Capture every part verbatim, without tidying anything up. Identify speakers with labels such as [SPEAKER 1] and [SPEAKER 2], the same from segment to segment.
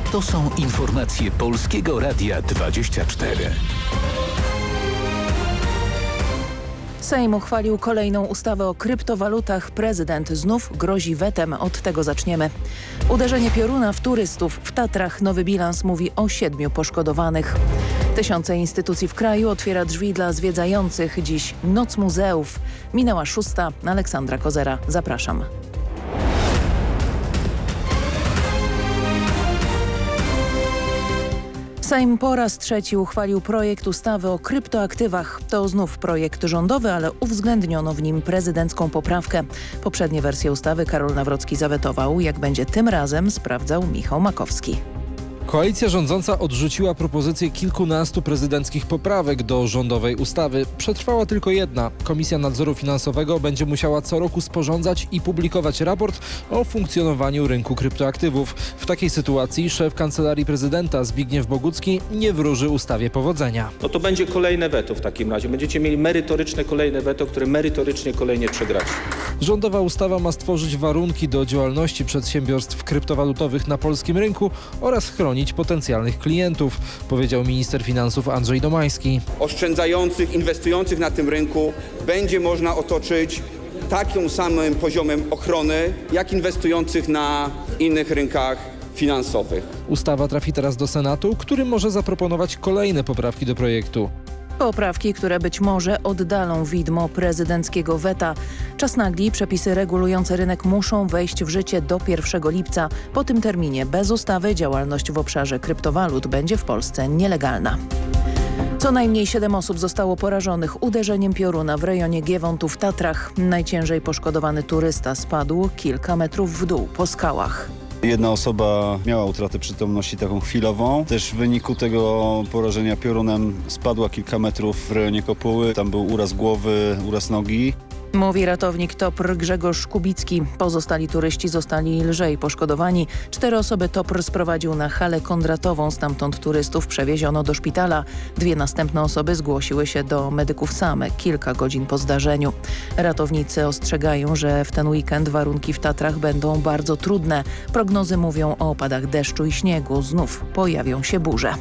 [SPEAKER 1] To są informacje Polskiego Radia dwadzieścia cztery.
[SPEAKER 2] Sejm uchwalił kolejną ustawę o kryptowalutach. Prezydent znów grozi wetem. Od tego zaczniemy. Uderzenie pioruna w turystów. W Tatrach nowy bilans mówi o siedmiu poszkodowanych. Tysiące instytucji w kraju otwiera drzwi dla zwiedzających. Dziś Noc Muzeów. Minęła szósta. Aleksandra Kozera. Zapraszam. Sejm po raz trzeci uchwalił projekt ustawy o kryptoaktywach. To znów projekt rządowy, ale uwzględniono w nim prezydencką poprawkę. Poprzednie wersje ustawy Karol Nawrocki zawetował. Jak będzie tym razem, sprawdzał Michał Makowski.
[SPEAKER 3] Koalicja rządząca odrzuciła propozycję kilkunastu prezydenckich poprawek do rządowej ustawy. Przetrwała tylko jedna. Komisja Nadzoru Finansowego będzie musiała co roku sporządzać i publikować raport o funkcjonowaniu rynku kryptoaktywów. W takiej sytuacji szef Kancelarii Prezydenta Zbigniew Bogucki nie wróży ustawie powodzenia.
[SPEAKER 4] No to będzie kolejne weto w takim razie. Będziecie mieli merytoryczne kolejne weto, które merytorycznie kolejnie przegracie.
[SPEAKER 3] Rządowa ustawa ma stworzyć warunki do działalności przedsiębiorstw kryptowalutowych na polskim rynku oraz chronić potencjalnych klientów, powiedział minister finansów Andrzej Domański.
[SPEAKER 5] Oszczędzających, inwestujących na tym rynku będzie można otoczyć takim samym poziomem ochrony, jak inwestujących na innych rynkach finansowych.
[SPEAKER 3] Ustawa trafi teraz do Senatu, który może zaproponować kolejne poprawki do projektu.
[SPEAKER 2] Poprawki, które być może oddalą widmo prezydenckiego weta. Czas nagli. Przepisy regulujące rynek muszą wejść w życie do pierwszego lipca. Po tym terminie bez ustawy działalność w obszarze kryptowalut będzie w Polsce nielegalna. Co najmniej siedem osób zostało porażonych uderzeniem pioruna w rejonie Giewontu w Tatrach. Najciężej poszkodowany turysta spadł kilka metrów w dół po skałach.
[SPEAKER 6] Jedna osoba miała utratę przytomności taką chwilową. Też w wyniku tego porażenia piorunem spadła kilka metrów w rejonie Kopuły. Tam był uraz głowy, uraz nogi.
[SPEAKER 2] Mówi ratownik TOPR Grzegorz Kubicki. Pozostali turyści zostali lżej poszkodowani. Cztery osoby TOPR sprowadził na halę Kondratową. Stamtąd turystów przewieziono do szpitala. Dwie następne osoby zgłosiły się do medyków same kilka godzin po zdarzeniu. Ratownicy ostrzegają, że w ten weekend warunki w Tatrach będą bardzo trudne. Prognozy mówią o opadach deszczu i śniegu. Znów pojawią się burze.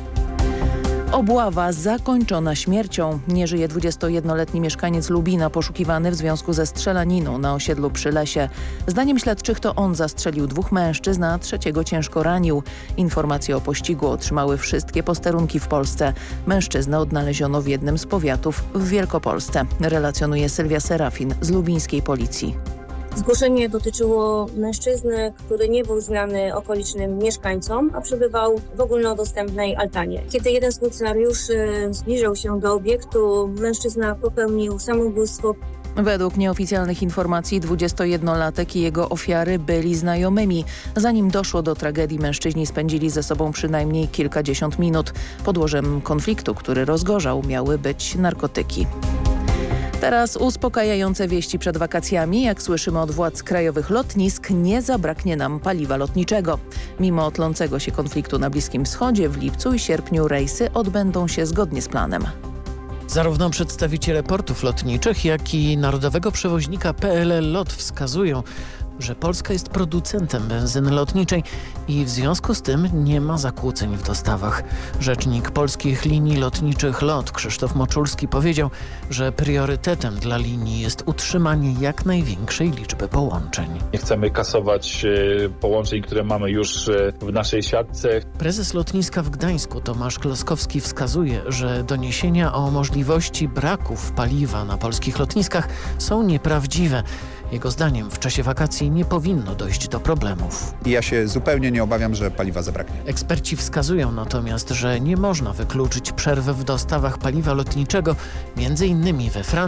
[SPEAKER 2] Obława zakończona śmiercią. Nie żyje dwudziestojednoletni mieszkaniec Lubina poszukiwany w związku ze strzelaniną na osiedlu przy Lesie. Zdaniem śledczych to on zastrzelił dwóch mężczyzn, a trzeciego ciężko ranił. Informacje o pościgu otrzymały wszystkie posterunki w Polsce. Mężczyznę odnaleziono w jednym z powiatów w Wielkopolsce. Relacjonuje Sylwia Serafin z lubińskiej policji.
[SPEAKER 7] Zgłoszenie dotyczyło mężczyzny, który nie był znany okolicznym mieszkańcom, a przebywał w ogólnodostępnej altanie. Kiedy jeden z funkcjonariuszy zbliżył się do obiektu, mężczyzna popełnił samobójstwo.
[SPEAKER 2] Według nieoficjalnych informacji dwudziestojednolatek i jego ofiary byli znajomymi. Zanim doszło do tragedii, mężczyźni spędzili ze sobą przynajmniej kilkadziesiąt minut. Podłożem konfliktu, który rozgorzał, miały być narkotyki. Teraz uspokajające wieści przed wakacjami. Jak słyszymy od władz krajowych lotnisk, nie zabraknie nam paliwa lotniczego. Mimo tlącego się konfliktu na Bliskim Wschodzie w lipcu i sierpniu rejsy odbędą się zgodnie z planem.
[SPEAKER 8] Zarówno przedstawiciele portów lotniczych, jak i narodowego przewoźnika P L L Lot wskazują, że Polska jest producentem benzyny lotniczej i w związku z tym nie ma zakłóceń w dostawach. Rzecznik Polskich Linii Lotniczych LOT Krzysztof Moczulski powiedział, że priorytetem dla linii jest utrzymanie jak największej liczby połączeń.
[SPEAKER 9] Nie chcemy kasować połączeń, które mamy już w naszej siatce.
[SPEAKER 8] Prezes lotniska w Gdańsku Tomasz Kloskowski wskazuje, że doniesienia o możliwości braków paliwa na polskich lotniskach są nieprawdziwe. Jego zdaniem w czasie wakacji nie powinno dojść do problemów.
[SPEAKER 10] Ja się zupełnie nie obawiam, że paliwa zabraknie.
[SPEAKER 8] Eksperci wskazują natomiast, że nie można wykluczyć przerwy w dostawach paliwa lotniczego, między innymi we Francji.